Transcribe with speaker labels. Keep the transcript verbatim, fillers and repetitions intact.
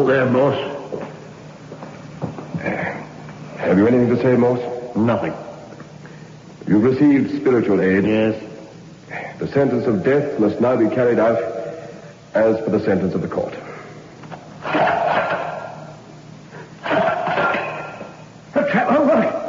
Speaker 1: Hold there, Morse.
Speaker 2: Have you anything to say, Morse?
Speaker 1: Nothing.
Speaker 2: You've received spiritual aid.
Speaker 1: Yes.
Speaker 2: The sentence of death must now be carried out as per the sentence of the court.
Speaker 1: A trap, all right.